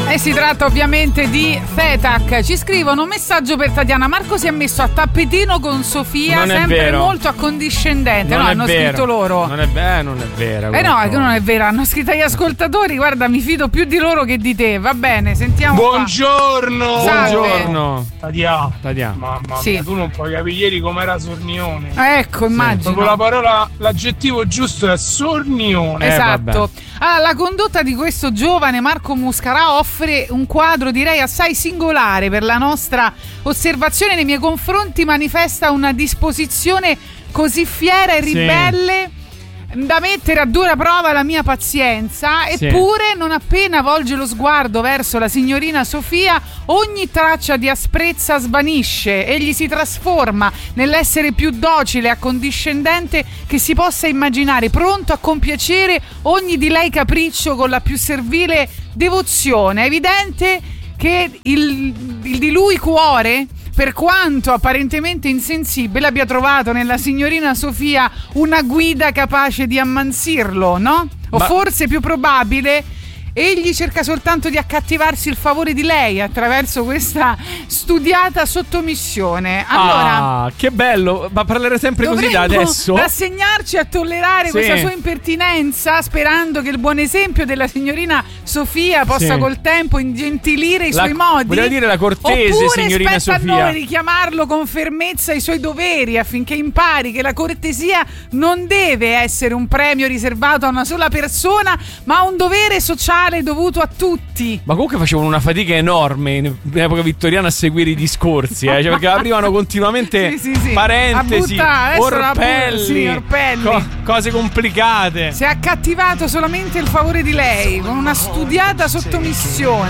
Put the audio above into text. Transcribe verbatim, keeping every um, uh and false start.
E si tratta ovviamente di Fetac. Ci scrivono un messaggio per Tatiana: Marco si è messo a tappetino con Sofia, non sempre molto accondiscendente. Non no, è hanno vero. scritto loro. Non è vero, non è vero. Eh no, è che non è vero, hanno scritto gli ascoltatori. Guarda, mi fido più di loro che di te. Va bene, sentiamo. Buongiorno. Qua. Salve. Buongiorno. Tatiana. Tatiana. Mamma sì. mia, tu non puoi capire ieri com'era sornione. Ecco, immagino. Proprio la parola, l'aggettivo giusto è sornione. Esatto. Eh, allora, la condotta di questo giovane Marco Muscarà offre un quadro, direi, assai singolare per la nostra osservazione. Nei miei confronti manifesta una disposizione così fiera e ribelle, sì, da mettere a dura prova la mia pazienza. Sì. Eppure, non appena volge lo sguardo verso la signorina Sofia, ogni traccia di asprezza svanisce. Egli si trasforma nell'essere più docile e accondiscendente che si possa immaginare, pronto a compiacere ogni di lei capriccio con la più servile devozione. È evidente che il, il di lui cuore, per quanto apparentemente insensibile, abbia trovato nella signorina Sofia una guida capace di ammansirlo, no? O Ma... forse più probabile, egli cerca soltanto di accattivarsi il favore di lei attraverso questa studiata sottomissione. Allora, ah, che bello, ma parlerei sempre così da adesso. Rassegnarci a tollerare, sì, questa sua impertinenza, sperando che il buon esempio della signorina Sofia possa, sì, col tempo ingentilire i la, suoi modi. Volevo dire la cortese, oppure signorina spetta Sofia. a noi richiamarlo con fermezza ai suoi doveri, affinché impari che la cortesia non deve essere un premio riservato a una sola persona, ma un dovere sociale dovuto a tutti. Ma comunque facevano una fatica enorme in epoca vittoriana a seguire i discorsi, eh? Cioè, perché aprivano continuamente, sì, sì, sì, parentesi, butta, orpelli, sì, orpelli. Co- cose complicate. Si è accattivato solamente il favore di lei con una studiata sottomissione.